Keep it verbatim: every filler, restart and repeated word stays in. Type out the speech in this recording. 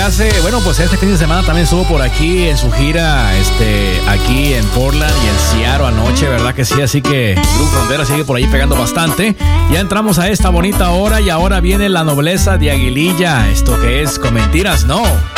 hace, bueno, pues este fin de semana también estuvo por aquí en su gira, este, aquí en Portland y en Seattle anoche, ¿verdad que sí? Así que Grupo Frontera sigue por ahí pegando bastante. Ya entramos a esta bonita hora y ahora viene la nobleza de Aguililla, esto que es Con Mentiras No.